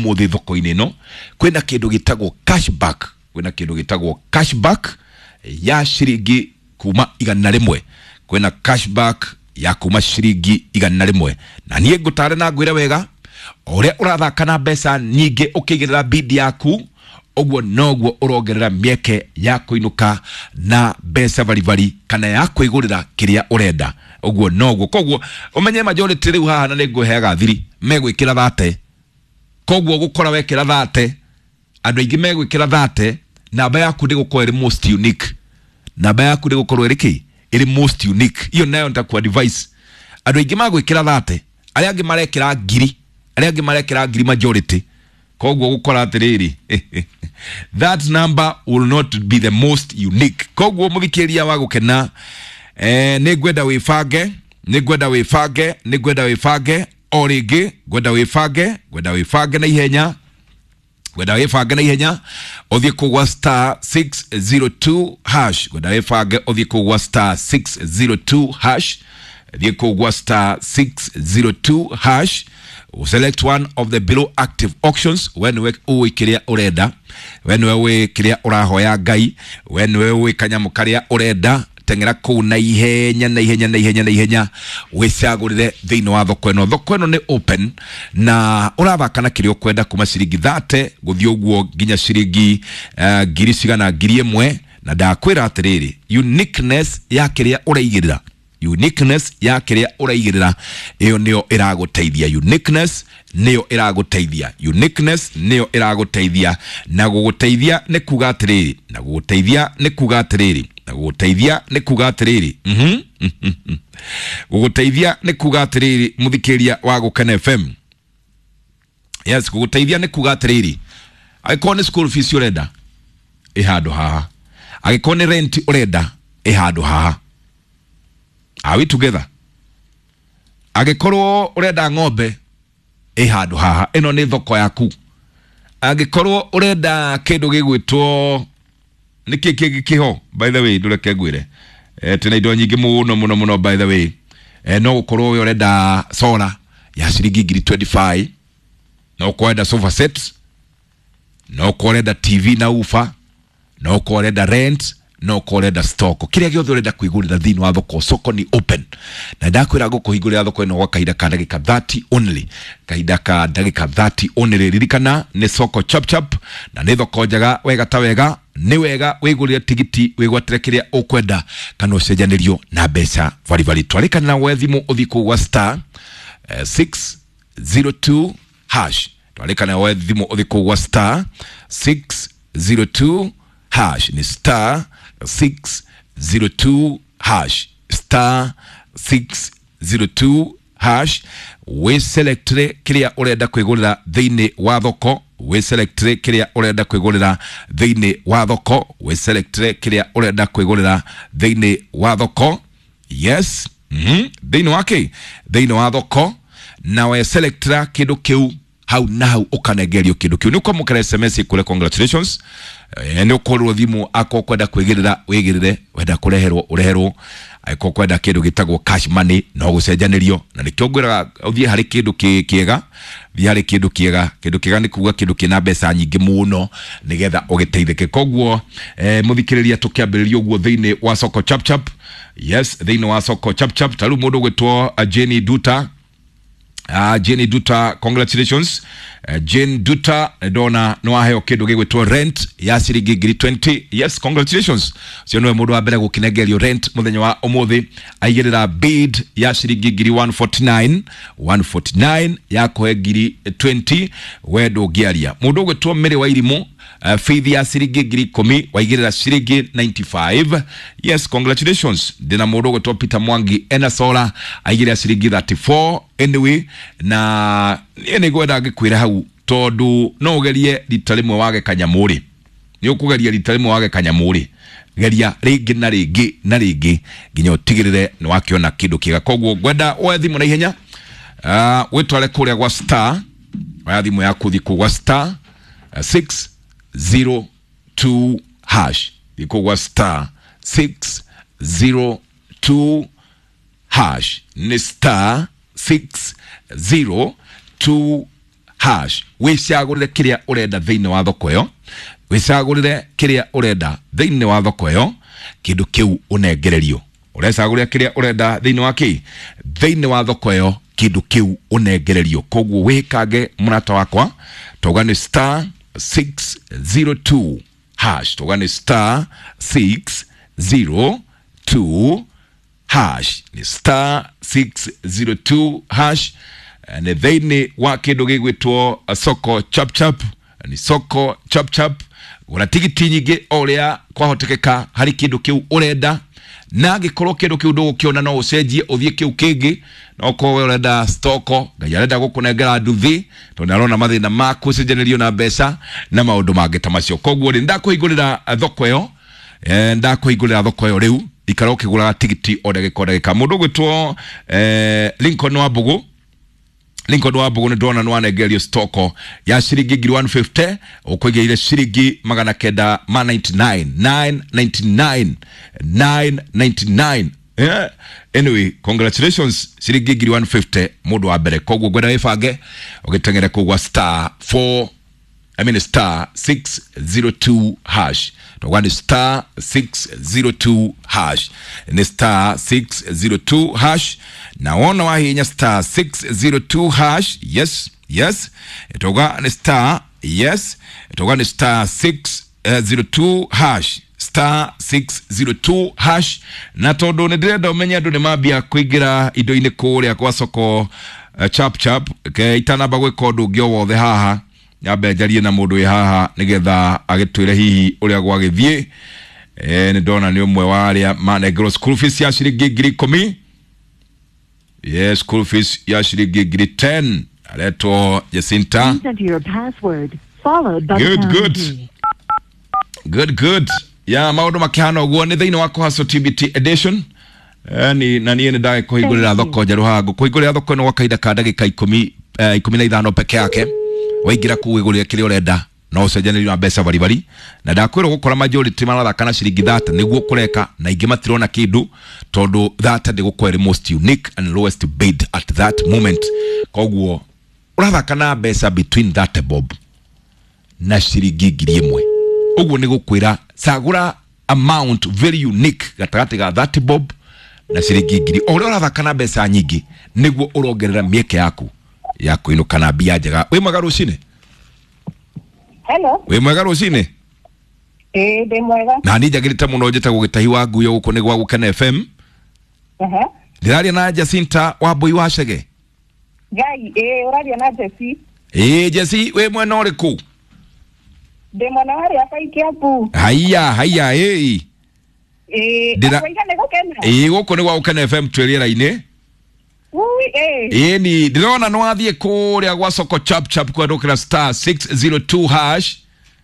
umuthi thoko-ini no kwina kindu gitagwo cashback, kwina kindu gitagwo cashback ya shiringi kuma 100. Kwina cashback ya kuma shiringi 100 na niĩ ngũtare na ngwĩre wega ũrĩa ũrathaka na mbeca nyingĩ ũkĩigĩrĩra bidi yaku ogwo nogwo ũrongerera mieke ya kũinuka na mbeca barivari kana ya kwĩgũrĩra kĩrĩa ũrenda. Ogwo nogwo kogwo ũmenye majority rĩu haha na nĩngũheaga thiri megwĩkĩra 30, kogwo gũkora wekĩra 30 andũ aingĩ megwĩkĩra 30 namba yaku ndĩgũkorwo ĩrĩ most unique, namba yaku ndĩgũkorwo ĩrĩ most unique. Iyo nayo nitakuwa device andũ aingĩ magwĩkĩra 30 arĩa angĩ marekĩra ngiri, arĩa angĩ marekĩra ngiri majority, kogwo gũkora atiriri that number will not be the most unique. Kogwo mũthikĩria wa gũkena nĩngwenda wĩbange o rĩngĩ ngwenda wĩbange na ihenya, gwenda wĩbange na ihenya ũthiĩ kũgwa star 602 hash, gwenda wĩbange ũthiĩ kũgwa star 602 hash, thiĩ kũgwa star 602 hash, select one of the below active auctions when we uikiria urenda, when we uikiria urahoya ngai, when we uikanyamo karia urenda tengera ku na ihenya wicagurire thiini wa thoko ino. Thoko ino ni open na urathaka na kirio kwenda kuma ciringi 30 guthii uguo nginya ciringi ngiri cigana ngiri 1 na ndakwira atiriri uniqueness ya kiria uraigirira, uniqueness ya kiria uraigirira iyo niyo iraguteithia, uniqueness niyo iraguteithia, uniqueness niyo iraguteithia na guguteithia ni kuga atiriri, na guguteithia ni kuga atiriri, na guguteithia ni kuga atiriri guguteithia ni kuga atiriri muthikiria wa Gukena FM. Yes, guguteithia ni kuga atiriri agikoni school fees urenda ihando haha, agikoni rent urenda ihando haha. Are we together? Agikorwo urenda ng'ombe handu haha, ino ni thoko yaku. Agikorwo urenda kindu gigwitwo niki kiho, by the way ndureke ngwire tena indo nyingi muno by the way, no gukorwo urenda solar ya ciringi 25, no kwenda sofa set, no kwenda TV na ufa, no kwenda rent, no koreda stock. Kiria giothe urenda kuigurira thini wa thoko, soko ni open na ndakwira gukuhingurira thoko ino gwa kahinda ka ndagika 30 only, kahinda ka ndagika 30 only. Ririkana ni soko chap na ni thoko njaga wega ta wega, ni wega wigurire tigiti wigwatire kiria ukwenda kana ucenjanirio na mbeca bari twarikana na wethimu uthiku wa star 602 hash, twarikana na wethimu uthiku wa star 602 hash, ni star 602 hash, star 602 hash. We select kiria urenda kwigurira thiini wa thoko, we select kiria urenda kwigurira thiini wa thoko, we select kiria urenda kwigurira thiini wa thoko. Yes, thiini wa thoko na we select kindu kiu hau na hau ukanegerio kindu kiu. Nuko mukara SMS kule congratulations, ene ukorwo thimu ako kwenda kwigirira wigirire, wenda kureherwo ureherwo, ako kwenda kindu gitagwo cash money no gucenjanirio, na nikyo ngwira uthie hari kindu kiega, thie hari kindu kiega. Kindu kiega ni kuga kindu kina mbeca nyingi muno nigetha ugiteithike. Kogwo muthikiriria tukiambiriria uguo thiini wa soko chap. Yes, thiini wa soko chap taru mundu gwitwo Jenny Duta. Jenny Duta, congratulations. Jane Duta ndona no aheo kindu gigwitwo rent ya ciringi 20. Yes, congratulations. Cio no mundu wa mbere gukinegerio rent muthenya wa umuthi, aigirira bid ya ciringi 149 ya kohe 20 wedo giaria. Mundu gwitwo Mary wa Irimu, feed ya ciringi 10 waigirira ciringi 95. Yes, congratulations. Dina mundu gwitwo Peter Mwangi Enasola aigirira ciringi 34. Anyway, na ni gwenda gikwira hau tondu no ugerie rita rimwe wage kanyamuri, ni ukugeria rita rimwe wage kanyamuri, geria ringi na ringi nginya utigirire ni wakiona kindu kiega. Kogwo gwenda we thimu na ihenya witware kuria gwa star, wa thimu yaku thiku gwa star 602 hash, thiku gwa star 602 hash, ni star 602 hash wicagurire kiria urenda thiini wa thoko yo wicagurire kiria urenda thiini wa thoko yo kindu kiu unengererio urecagurire kiria urenda thiini wa ki thiini wa thoko yo kindu kiu unengererio koguo wikange murata wakwa togani star 602 hash togani star 602 hash ni star 602 hash ni thiini wa kindu gigwitwo soko chap chap ni soko chap chap gura tigiti nyingi oria kwahotekeka hari kindu kiu urenda na gikorwo kindu kiu ndugukiona no ucenjie uthie kiu kingi no ko urenda stoko ngayarenda gukunengera nduthi to narona mathina maku cenjenerio na mbeca na maundu mangi ta macio koguo ri ndakuhingurira thoko yo ndakuhingurira thoko yo riu ikaro kigura tigiti o ndagika mundu gwitwo Lincoln wa Mbugu ni ndona nwanengerio stoko ya shiringi 150 ukwigeire shiringi 999 anyway congratulations shiringi 150 mundu wa mbere koguo gwenda wifange ugitengere kugwa star 602 hash togwani star 602 hash ni star 602 hash na wona wahinya star 602 hash yes togwani star togwani star 602 hash star 602 hash na tondu ni ndirenda umenya andu ni mambia kuingira indo-ini kuria kwa soko chap chap itanamba gwika undu ungi o wothe haha nyambe njarie na mundu wi haha nigetha agitwire hihi uria gwagithie ni ndona ni umwe wa aria manengerwo school fees ya shiringi 10,000 yes school fees ya shiringi 10 aletwo Jacinta enter your password followed by good ya maundu makihana uguo ni thiini wa Kuhaso TBT edition ni na ni ndage kuhingurira thoko njeru hagu kuhingurira thoko no gwakaida ka ndagika 15 peke yake waingira kuwiguria kiri urenda no ucenjanĩrio na mbeca bari na ndakwĩrwo gukora majority marathaka na ciringi 30 niguo kureka na ingi matirona kindu tondu 30 ndigukwere most unique and lowest bid at that moment koguo urathaka na mbeca between that bob na ciringi 1,000 uguo ni gukwira sagura amount very unique gatagati ga 30 bob na ciringi 1,000 ore urathaka na mbeca nyingi niguo urongerera mieke yaku ya kuinuka na bia njega we mwega rucine hello we mwega rucine de mwega na ni njagirite muno njeta gugitahi wa nguyo guko ni gwa Gukena FM ndiraria na Jacinta wa Mbui wa Cege gai uraria na Jesse Jesse we mwena uriku de mwena hari apa ikiapu haya ndira ne gukena guko ni gwa Gukena FM twirira-ini ni ndirona no athie kuria gwa soko chap chap kwa ndukira star 602 hash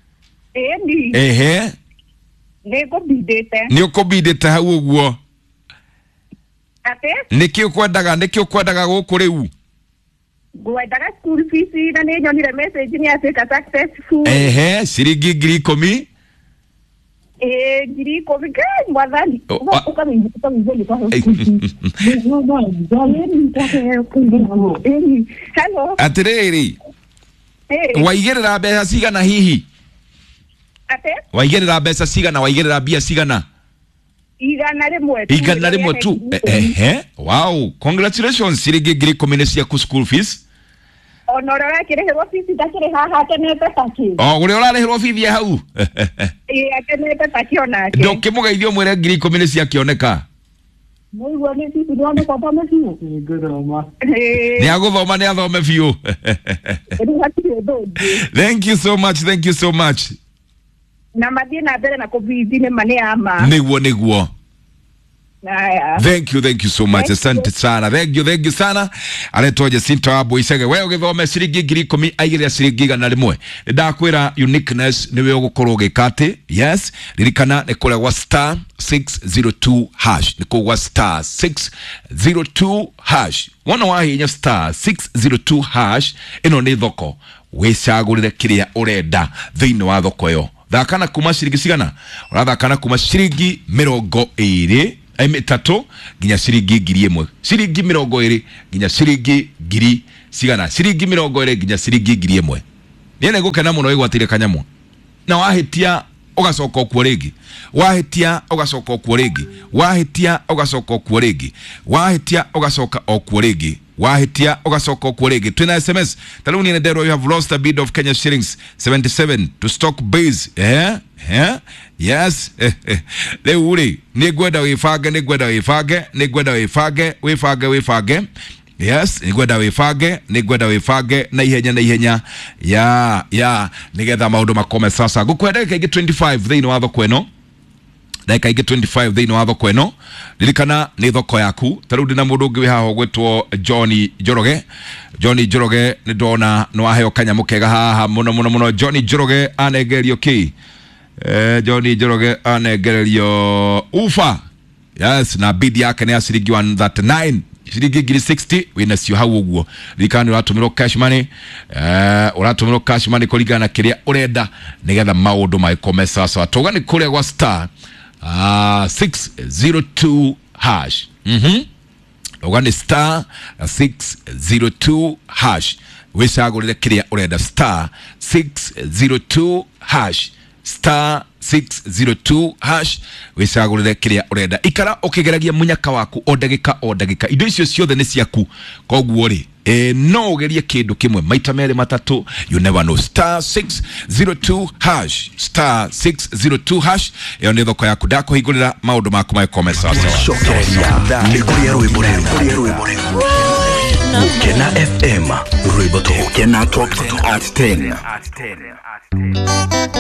ni ukubidite hau uguo ate niki ukwendaga guku riu ngwendaga school fees na ni nyonire message ni ateka successful ciringi 10,000 ngiri kovikai mwadhani hello atiriri waigirira mbeca cigana hihi ate waigirira mbeca cigana waigirira bia cigana igana rimwe tu wow congratulations ciringi 10,000 ciaku school fees onora kirehero fees ndakire haha tenete taki uri urarehero fees ya hau atenete taki onake ndokimugeithio mwire 10,000 ciakioneka Mungu ni sisi ndio kwa pamoja hiyo. Ni aguthoma ni athome biu. Thank you so much. Na madie na mbere na covid ni mane ama. Niguo. Thank you so much. Asante sana. Thank you sana. Aletwa Jacinta wa Mbui Cege. Wewe ugithome ciringi 10,000 aigire ciringi 100. Ndakwira uniqueness niwe ugukorwo gikate. Yes. Ririkana ni kule wa star 602 hash. Ni kwa star 602 hash. Wana wahinya star 602 hash. Ino ni thoko. Wicagurire kiria urenda thiini wa thoko yo. Thakana kuma ciringi cigana. Urathakana kuma ciringi 20 3 nginya ciringi 1,000 ciringi 20 nginya ciringi cigana ciringi 20 nginya ciringi 1000 niene gukena muno igwatire kanyamu na wahitia ugacoka okuo ringi wahitia ugacoka okuo ringi wahitia ugacoka okuo ringi wahitia ugacoka okuo ringi wahitia ugacoka okuo ringi twina SMS taruni ine dero you have lost a bid of Kenya shillings 77 to stock base yes leuri nigwenda wifange yes nigwenda wifange na ihenya ya nigetha maundu makome sasa gukwenda kaigi 25 thini wa thoko eno dakika igi 25 thini wa thoko eno lirikana ni thoko yaku tarudi na mundu ungi wi haho gwetwo Johnny Njoroge ni ndona no aheo kanyamu kega haha muno Johnny Njoroge anegerio ki Johnny Njoroge anegerio ufa yes na bid yake ni asiringi 139 shiringi 60 wina sio hau uguo likani uratumiro cash money kuligana kiria urenda nigetha maundu maikome sasa tugani kuria gwa star 602 hash ugani star 602 hash wicagurire kiria urenda star 602 hash star 602 hash wicagurire kiria urenda ikara ukigeragia munyaka waku o ndagika indo icio ciothe ni ciaku koguo ri no ugerie kindu kimwe maita mere matatu you never know star 602 hash star 602 hash iyo ni thoko yaku ndakuhingurira maundu maku maikome sasa shokeria ni kuria rwimbo Kena FM rwimbo to Kena Top at 10